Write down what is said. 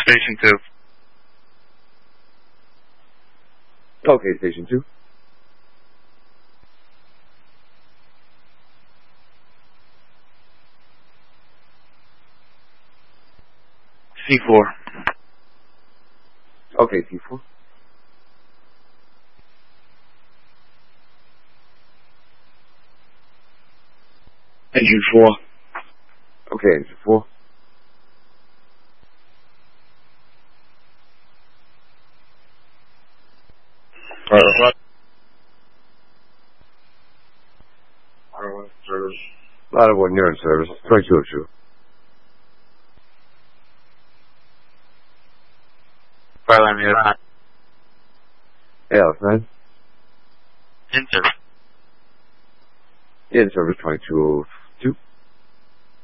Station 2. Okay, Station 2. C4. Okay, C4. Engine 4. Okay, Engine 4. Service. Ladder 1, you're in service. 2202. Fireline here. ALS 9. In service. In service 2202.